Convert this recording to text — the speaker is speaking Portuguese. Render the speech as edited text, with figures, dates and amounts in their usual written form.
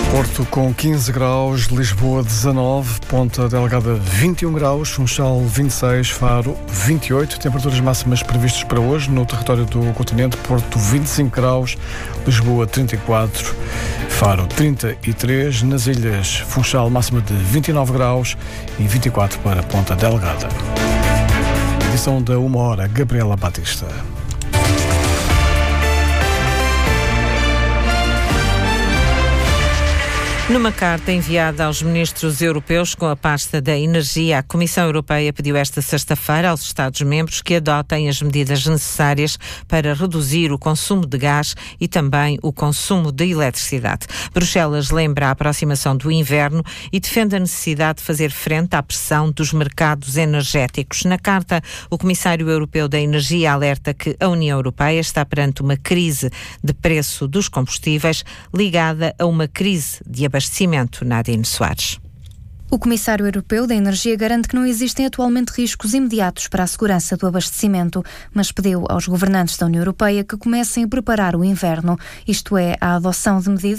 Porto com 15 graus, Lisboa 19, Ponta Delgada 21 graus, Funchal 26, Faro 28, temperaturas máximas previstas para hoje no território do continente, Porto 25 graus, Lisboa 34, Faro 33, nas ilhas Funchal máxima de 29 graus e 24 para Ponta Delgada. Edição da 1h, Gabriela Batista. Numa carta enviada aos ministros europeus com a pasta da energia, a Comissão Europeia pediu esta sexta-feira aos Estados-membros que adotem as medidas necessárias para reduzir o consumo de gás e também o consumo de eletricidade. Bruxelas lembra a aproximação do inverno e defende a necessidade de fazer frente à pressão dos mercados energéticos. Na carta, o Comissário Europeu da Energia alerta que a União Europeia está perante uma crise de preço dos combustíveis ligada a uma crise de abastecimento. Nadine Soares. O Comissário Europeu da Energia garante que não existem atualmente riscos imediatos para a segurança do abastecimento, mas pediu aos governantes da União Europeia que comecem a preparar o inverno, isto é, a adoção de medidas